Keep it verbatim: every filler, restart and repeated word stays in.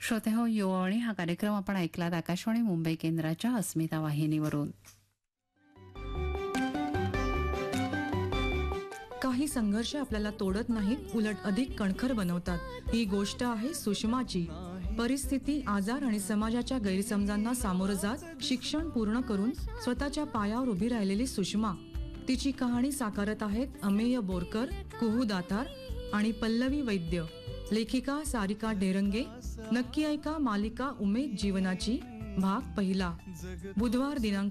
श्रोते हो, युवावाणी हा कार्यक्रम आपण ऐकलात आकाशवाणी मुंबई केंद्राच्या अस्मिता वाहिनीवरून. काही संघर्ष आपल्याला तोडत नाहीत, उलट अधिक कणखर बनवतात. ही गोष्ट आहे सुषमाची. परिस्थिती, आजार आणि समाजाच्या गैरसमजांना सामोरं जात शिक्षण पूर्ण करून स्वतःच्या पायावर उभी राहिलेली सुषमा. तिची कहाणी साकारत आहेत अमेय बोरकर, कुहू दातार आणि पल्लवी वैद्य. लेखिका सारिका ढेरंगे. नक्की ऐका मालिका उमेद जीवनाची भाग पहिला. बुधवार दिनांक